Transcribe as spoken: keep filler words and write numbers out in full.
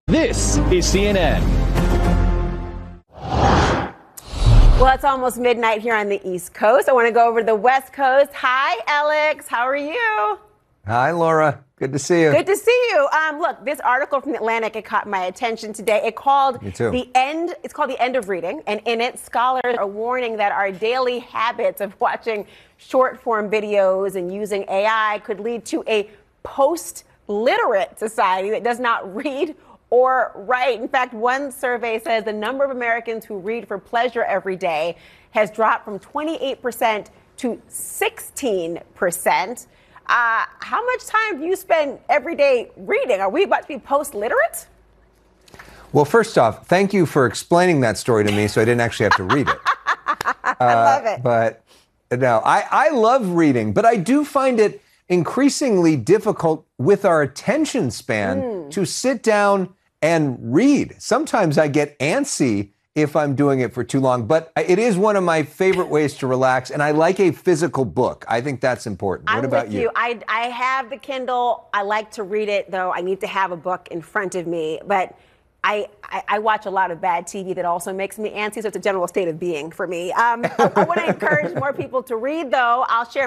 This is C N N. Well, it's almost midnight here on the East Coast. I want to go over to the West Coast. Hi, Alex. How are you? Hi, Laura. Good to see you. Good to see you. Um, look, this article from the Atlantic, it caught my attention today. It called Me too. the end. It's called The End of Reading, and in it, scholars are warning that our daily habits of watching short-form videos and using A I could lead to a post-literate society that does not read or write. In fact, one survey says the number of Americans who read for pleasure every day has dropped from twenty-eight percent to sixteen percent. Uh, how much time do you spend every day reading? Are we about to be post-literate? Well, first off, thank you for explaining that story to me so I didn't actually have to read it. I love it. Uh, but no, I, I love reading, but I do find it increasingly difficult with our attention span mm. to sit down and read. Sometimes I get antsy if I'm doing it for too long, but it is one of my favorite ways to relax, and I like a physical book. I think that's important. What I'm about with you? you? I, I have the Kindle. I like to read it, though. I need to have a book in front of me, but I, I, I watch a lot of bad T V that also makes me antsy, so it's a general state of being for me. Um, I, I want to encourage more people to read, though. I'll share